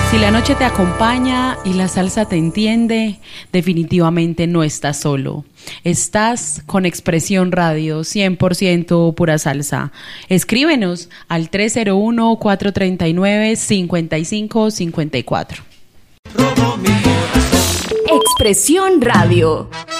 Si la noche te acompaña y la salsa te entiende, definitivamente no estás solo. Estás con Expresión Radio, 100% pura salsa. Escríbenos al 301-439-5554. Expresión Radio.